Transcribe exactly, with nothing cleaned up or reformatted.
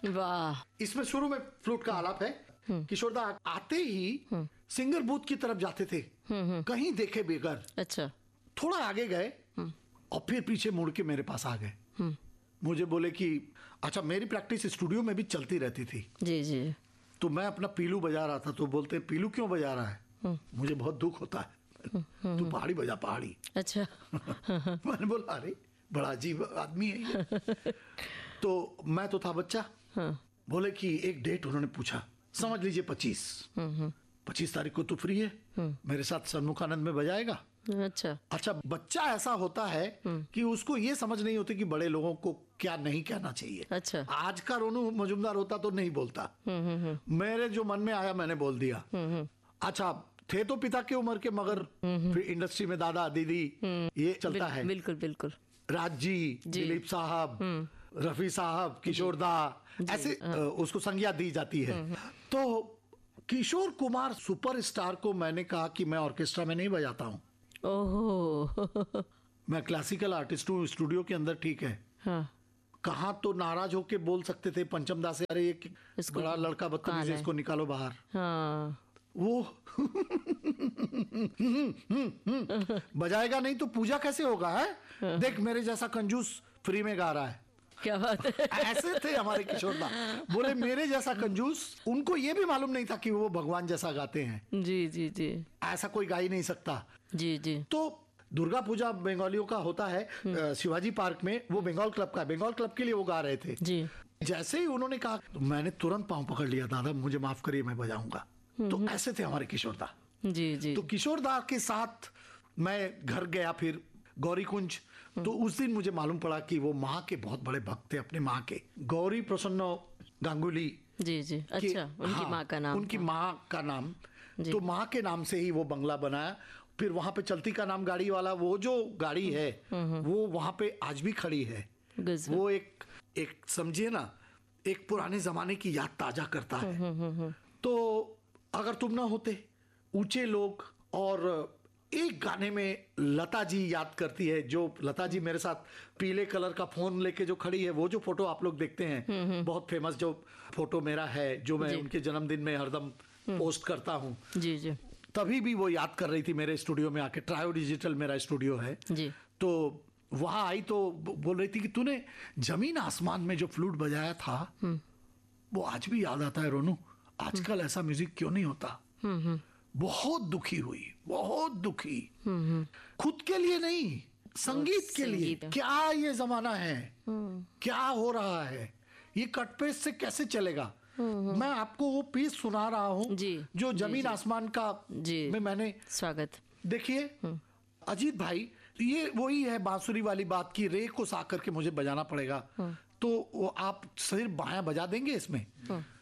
वाह। इसमें शुरू में फ्लूट का आलाप है। किशोर दा आते ही सिंगर बूथ की तरफ जाते थे, कहीं देखे बगैर। अच्छा। थोड़ा आगे गए और फिर पीछे मुड़ के मेरे पास आ गए। मुझे बोले कि अच्छा, मेरी प्रैक्टिस स्टूडियो में भी चलती रहती थी। जी जी। तो मैं अपना पीलू बजा रहा था, तो बोलते पीलू क्यों बजा रहा है? मुझे बहुत दुख होता है। तू पहाड़ी बजा, पहाड़ी। अच्छा। मैंने बोला अरे बड़ा अजीब आदमी है ये। तो मैं तो था बच्चा। बोले कि एक डेट उन्होंने पूछा, समझ लीजिए पच्चीस पच्चीस तारीख को तू फ्री है, मेरे साथ सन्मुखानंद में बजाएगा। अच्छा अच्छा। बच्चा ऐसा होता है कि उसको ये समझ नहीं होती कि बड़े लोगों को क्या नहीं कहना चाहिए। अच्छा। आज का रोनू मजुमदार होता तो नहीं बोलता। मेरे जो मन में आया मैंने बोल दिया। अच्छा, थे तो पिता की उम्र के, मगर फिर इंडस्ट्री में दादा दीदी ये चलता है। बिल्कुल बिल्कुल। राज जी, दिलीप साहब, रफी साहब, किशोर दा, ऐसे उसको संज्ञा दी जाती है। तो किशोर कुमार सुपरस्टार को मैंने कहा कि मैं ऑर्केस्ट्रा में नहीं बजाता हूँ। ओहो। मैं क्लासिकल आर्टिस्ट हूँ, स्टूडियो के अंदर ठीक है। हाँ। कहाँ तो नाराज होके बोल सकते थे पंचम दास, अरे ये बड़ा लड़का बदतमीज है, इसको निकालो बाहर। हाँ। वो बजाएगा नहीं तो पूजा कैसे होगा है? हाँ। देख मेरे जैसा कंजूस फ्री में गा रहा है। क्या बात है। ऐसे थे हमारे किशोर दा। बोले मेरे जैसा कंजूस, उनको ये भी मालूम नहीं था कि वो भगवान जैसा गाते हैं। जी जी जी। ऐसा कोई गा ही नहीं सकता। जी जी। तो दुर्गा पूजा बंगालियों का होता है शिवाजी पार्क में, वो बंगाल क्लब का, बंगाल क्लब के लिए वो गा रहे थे। जी। जैसे ही उन्होंने कहा तो मैंने तुरंत पांव पकड़ लिया, दादा मुझे माफ करिए, मैं बजाऊंगा। तो ऐसे थे हमारे किशोर दा। जी जी। तो किशोर दा के साथ मैं घर गया फिर गौरी कुंज। तो उस दिन मुझे मालूम पड़ा कि वो माँ के बहुत बड़े भक्त थे, अपने माँ के, गौरी प्रसन्न गांगुली। जी जी। अच्छा, उनकी हाँ, माँ का नाम, उनकी माँ का नाम। तो माँ के नाम से ही वो बंगला बनाया। फिर वहां पे चलती का नाम गाड़ी वाला, वो जो गाड़ी है वो वहां पे आज भी खड़ी है। वो एक एक समझिए ना, एक पुराने जमाने की याद ताजा करता है। तो अगर तुम ना होते, ऊंचे लोग, और एक गाने में लता जी याद करती है, जो लता जी मेरे साथ पीले कलर का फोन लेके जो खड़ी है, वो जो फोटो आप लोग देखते हैं, बहुत फेमस जो फोटो मेरा है, जो मैं उनके जन्मदिन में हरदम पोस्ट करता हूँ। जी जी। तभी भी वो याद कर रही थी मेरे स्टूडियो में आके, ट्रायो डिजिटल मेरा स्टूडियो है जी। तो वहां आई तो बोल रही थी कि तूने जमीन आसमान में जो फ्लूट बजाया था वो आज भी याद आता है रोनू, आजकल ऐसा म्यूजिक क्यों नहीं होता। बहुत दुखी हुई, बहुत दुखी। खुद के लिए नहीं, संगीत के लिए। क्या ये जमाना है, क्या हो रहा है, ये कटपेस से कैसे चलेगा। मैं आपको वो पीस सुना रहा हूँ जो जमीन जी, आसमान का जी, में मैंने स्वागत। देखिए अजीत भाई, ये वही है बांसुरी वाली बात की, रे को सा करके मुझे बजाना पड़ेगा। तो वो आप सिर्फ बायां बजा देंगे इसमें।